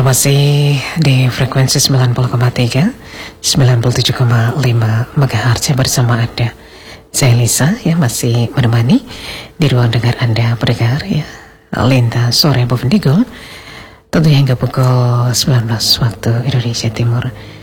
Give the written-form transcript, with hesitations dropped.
Pendengar masih di frekuensi 90,3 97,5 MHz bersama Anda. Saya Lisa yang masih menemani di ruang dengar Anda pendengar ya. Lintas sore Bovendigul tentunya hingga pukul 19 waktu Indonesia Timur.